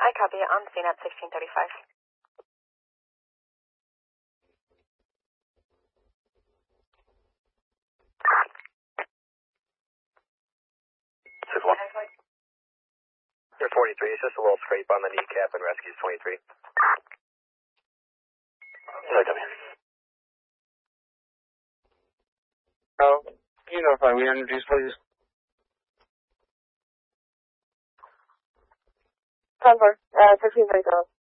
I copy, on scene at 1635. You're 43, it's just a little scrape on the kneecap and rescues 23. Sorry, come here. Oh, you know if I re-energies, please. 10-4, 1632.